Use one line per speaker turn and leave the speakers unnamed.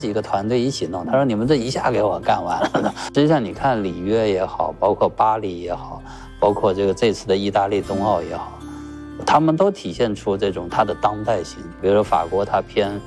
几个团队一起弄，他说你们这一下给我干完了。实际上你看里约也好，包括巴黎也好，包括这次的意大利冬奥也好，他们都体现出这种它的当代性。比如说法国，它偏